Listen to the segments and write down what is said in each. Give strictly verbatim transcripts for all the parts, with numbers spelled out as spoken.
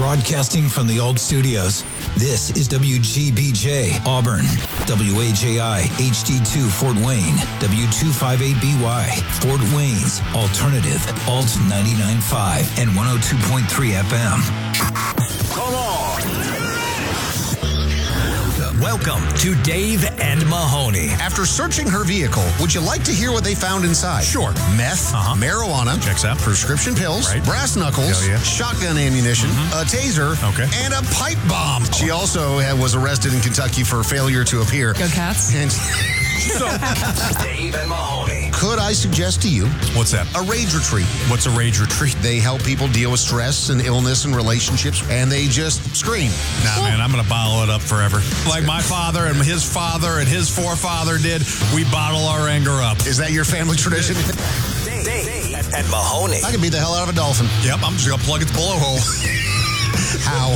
Broadcasting from the old studios, this is W G B J, Auburn, W A J I, H D two, Fort Wayne, W two fifty-eight B Y, Fort Wayne's Alternative, Alt ninety-nine point five and one oh two point three F M. Come on! Welcome to Dave and Mahoney. After searching her vehicle, would you like to hear what they found inside? Sure. Meth, uh-huh. marijuana, checks out, prescription pills, right. brass knuckles, Hell yeah. shotgun ammunition, mm-hmm. a taser, okay. and a pipe bomb. Oh. She also had, was arrested in Kentucky for failure to appear. Go Cats. And so, Dave and Mahoney. Could I suggest to you what's that? A rage retreat. What's a rage retreat? They help people deal with stress and illness and relationships, and they just scream. Nah, man, I'm going to bottle it up forever. Like my father and his father and his forefather did, we bottle our anger up. Is that your family tradition? Dave, Dave and Mahoney. I can beat the hell out of a dolphin. Yep, I'm just going to plug its blowhole. How?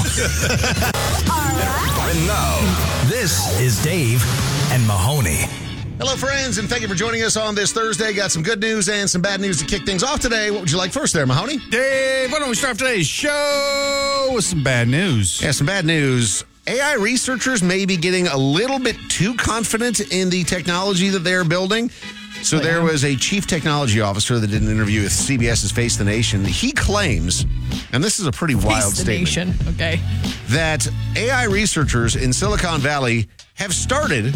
All right. And now, this is Dave and Mahoney. Hello, friends, and thank you for joining us on this Thursday. Got some good news and some bad news to kick things off today. What would you like first there, Mahoney? Dave, why don't we start today's show with some bad news? Yeah, some bad news. A I researchers may be getting a little bit too confident in the technology that they're building. So there was a chief technology officer that did an interview with CBS's Face the Nation. He claims, and this is a pretty wild Face the statement, Nation. Okay. that A I researchers in Silicon Valley have started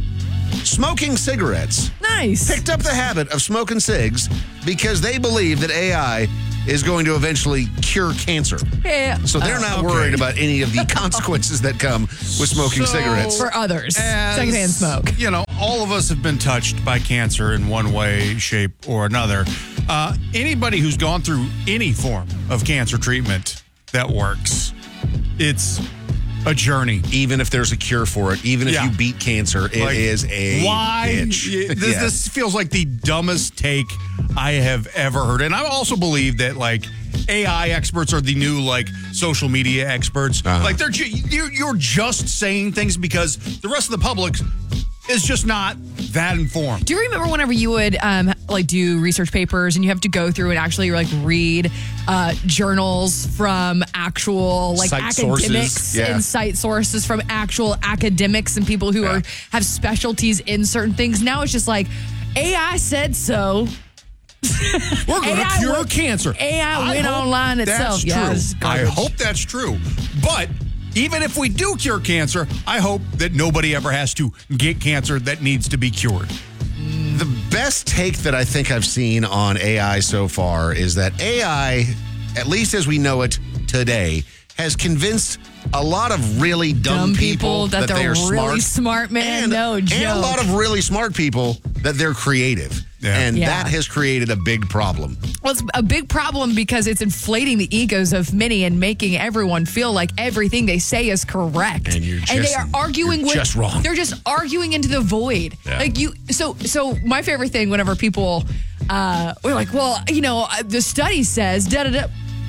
smoking cigarettes. Nice. Picked up the habit of smoking cigs because they believe that A I is going to eventually cure cancer. Yeah. So they're Oh, not okay. worried about any of the consequences that come with smoking So- cigarettes. For others. As, Secondhand smoke. You know, all of us have been touched by cancer in one way, shape, or another. Uh, anybody who's gone through any form of cancer treatment that works, it's a journey. Even if there's a cure for it, even if Yeah. you beat cancer, it Like, is a why? bitch. Yeah, This, Yeah. this feels like the dumbest take I have ever heard. And I also believe that, like, A I experts are the new, like, social media experts. Uh-huh. Like, they're ju- you're, you're just saying things because the rest of the public is just not that informed. Do you remember whenever you would um, like do research papers and you have to go through and actually like read uh, journals from actual like Cite academics sources. Yeah. and cite sources from actual academics and people who Yeah. are have specialties in certain things? Now it's just like A I said so. We're going to A I cure went- cancer. A I went hope online that's itself. True. Yeah, it's I garbage. hope that's true. But even if we do cure cancer, I hope that nobody ever has to get cancer that needs to be cured. The best take that I think I've seen on A I so far is that A I, at least as we know it today, has convinced a lot of really dumb, Dumb people that they they're are really smart. smart, man. And, No and a joke. lot of really smart people that they're creative. Yeah. And Yeah. that has created a big problem. Well, it's a big problem because it's inflating the egos of many and making everyone feel like everything they say is correct. And you're and they just- are arguing you're with just wrong. They're just arguing into the void. Yeah. Like you. So so my favorite thing whenever people uh, we're like, well, you know, uh, the study says da da da.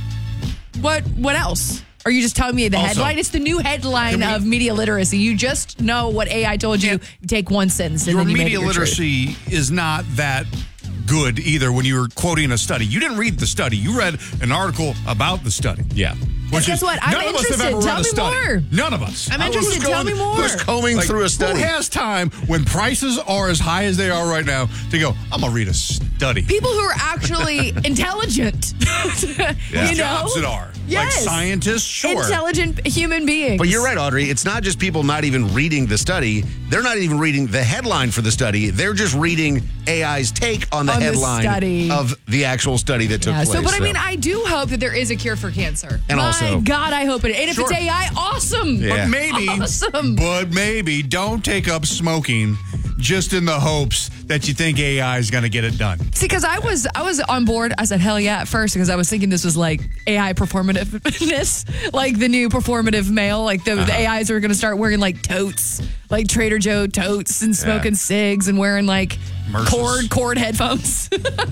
What what else? Are you just telling me the Also, headline? It's the new headline can we- of media literacy. You just know what A I told you. Yeah. You take one sentence and Your then you make it media your truth. literacy is not that good either when you were quoting a study. You didn't read the study. You read an article about the study. Yeah. Which guess is, what? I'm none of us have interested. ever Tell read a me study. more. None of us. I'm I was interested. Tell going- me more. Who's combing Like, through a study? Who has time when prices are as high as they are right now to go, I'm going to read a study? People who are actually intelligent. Yeah. You know? Jobs that are. Yes. Like scientists, sure. Intelligent human beings. But you're right, Audrey. It's not just people not even reading the study. They're not even reading the headline for the study. They're just reading A I's take on the On the headline study. of the actual study that took Yeah, place. so, but I mean, I do hope that there is a cure for cancer. And My also- God, I hope it. And if Sure. it's A I, awesome. Yeah. But maybe, Awesome. but maybe don't take up smoking just in the hopes that you think A I is going to get it done. See, because I was I was on board. I said hell yeah at first because I was thinking this was like A I performativeness, like the new performative male. Like the, the A Is are going to start wearing like totes, like Trader Joe totes, and smoking cigs and wearing like Merces. cord cord headphones.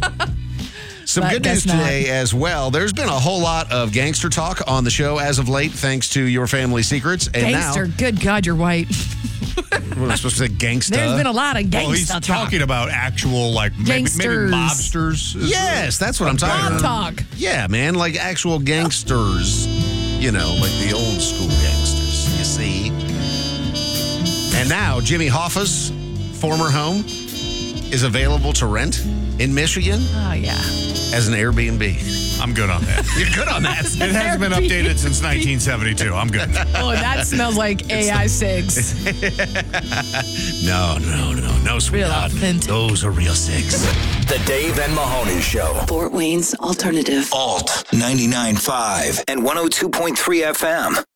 Some But good news guess not. today as well. There's been a whole lot of gangster talk on the show as of late, thanks to Your Family Secrets. And Gangster, good God, you're white. now, what am I supposed to say, gangsta? There's been a lot of Well, he's gangsta talk. talking about actual, like, maybe, maybe Gangsters. mobsters. is- Yes, that's what I'm talking Mob about. talk. Yeah, man, like actual gangsters. You know, like the old school gangsters, you see. And now Jimmy Hoffa's former home is available to rent in Michigan Oh, yeah. as an Airbnb. I'm good on that. You're good on that. It hasn't been updated since nineteen seventy-two. I'm good. Oh, that smells like A I cigs. No, no, no, no, sweetheart. authentic. Those are real six. The Dave and Mahoney Show. Fort Wayne's alternative. Alt ninety-nine point five and one oh two point three F M.